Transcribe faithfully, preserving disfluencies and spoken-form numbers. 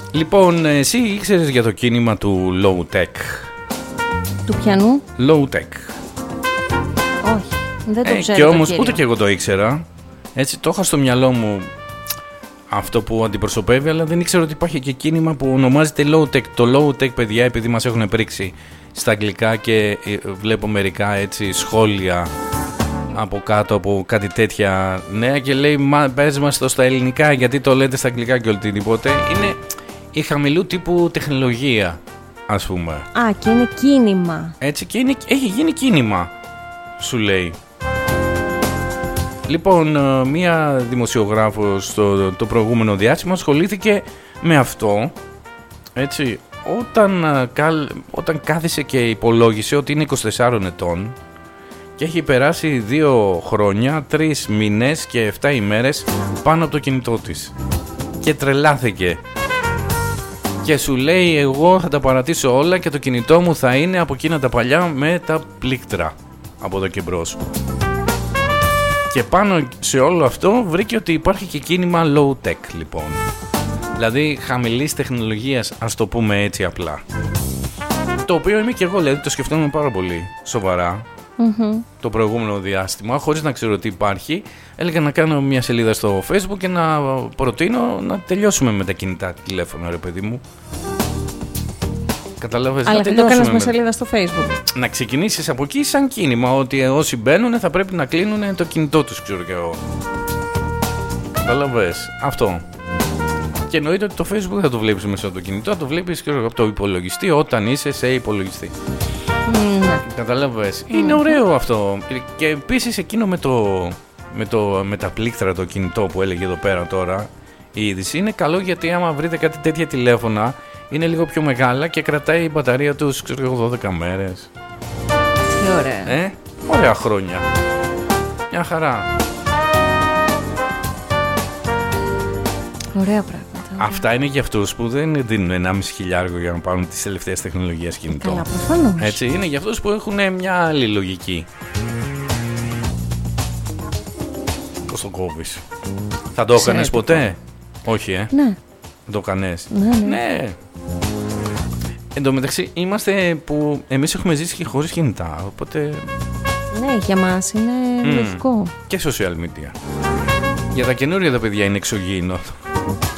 Λοιπόν, εσύ ήξερες για το κίνημα του low tech? Του πιανού? Low tech. Όχι, δεν το ε, ξέρω. Και όμως το ούτε και εγώ το ήξερα. Έτσι το είχα στο μυαλό μου αυτό που αντιπροσωπεύει, αλλά δεν ήξερα ότι υπάρχει και κίνημα που ονομάζεται low tech. Το low tech, παιδιά, επειδή μας έχουν πρίξει στα αγγλικά και βλέπω μερικά έτσι σχόλια από κάτω από κάτι τέτοια νέα και λέει μα, πες μας το στα ελληνικά γιατί το λέτε στα αγγλικά και οτιδήποτε. Είναι η χαμηλού τύπου τεχνολογία, ας πούμε. Α, και είναι κίνημα. Έτσι, και είναι, έχει γίνει κίνημα, σου λέει. Λοιπόν, μία δημοσιογράφος το, το προηγούμενο διάστημα ασχολήθηκε με αυτό, έτσι, όταν, όταν κάθισε και υπολόγισε ότι είναι είκοσι τεσσάρων ετών και έχει περάσει δύο χρόνια, τρεις μήνες και εφτά ημέρες πάνω από το κινητό της και τρελάθηκε και σου λέει εγώ θα τα παρατήσω όλα και το κινητό μου θα είναι από εκείνα τα παλιά με τα πλήκτρα από εδώ και μπρος. Και πάνω σε όλο αυτό βρήκε ότι υπάρχει και κίνημα low tech, λοιπόν. Δηλαδή χαμηλής τεχνολογίας, ας το πούμε έτσι απλά. Το οποίο είμαι και εγώ, δηλαδή το σκεφτόμουν πάρα πολύ σοβαρά mm-hmm. το προηγούμενο διάστημα, χωρίς να ξέρω τι υπάρχει. Έλεγα να κάνω μια σελίδα στο Facebook και να προτείνω να τελειώσουμε με τα κινητά τηλέφωνα, ρε παιδί μου. Καταλάβες, αλλά δεν το κάνεις με σελίδα στο Facebook. Να ξεκινήσεις από εκεί σαν κίνημα, ότι όσοι μπαίνουν θα πρέπει να κλείνουν το κινητό τους, ξέρω και εγώ. Καταλάβες, αυτό. Και εννοείται ότι το Facebook δεν θα το βλέπεις μέσα από το κινητό, θα το βλέπεις και από το υπολογιστή όταν είσαι σε υπολογιστή. Mm. Καταλάβες, mm. είναι ωραίο αυτό. Και επίσης εκείνο με, το, με, το, με τα πλήκτρα το κινητό που έλεγε εδώ πέρα τώρα η είδηση, είναι καλό γιατί άμα βρείτε κάτι τέτοια τηλέφωνα είναι λίγο πιο μεγάλα και κρατάει η μπαταρία τους, ξέρω εγώ, δώδεκα μέρες. Τι ωραία. Ε, ωραία χρόνια. Μια χαρά. Ωραία πράγματα. Ωραία. Αυτά είναι για αυτούς που δεν δίνουν ενάμιση χιλιάργο για να πάρουν τις τελευταίες τεχνολογίες κινητό. Καλά, προφανώς. Έτσι, είναι για αυτούς που έχουν μια άλλη λογική. Πώς το κόβεις? Θα το έκανες ποτέ? Όχι, ε. Ναι. Το κάνες? Ναι, ναι. ναι. Εν τω μεταξύ είμαστε που εμείς έχουμε ζήσει και χωρίς κινητά, οπότε... Ναι, για μας είναι mm. λογικό. Και social media. Για τα καινούργια τα παιδιά είναι εξωγήινο.